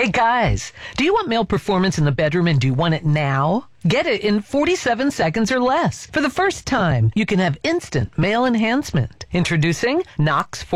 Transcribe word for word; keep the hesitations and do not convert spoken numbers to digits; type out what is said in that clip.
Hey guys, do you want male performance in the bedroom and do you want it now? Get it in forty-seven seconds or less. For the first time, you can have instant male enhancement. Introducing Knox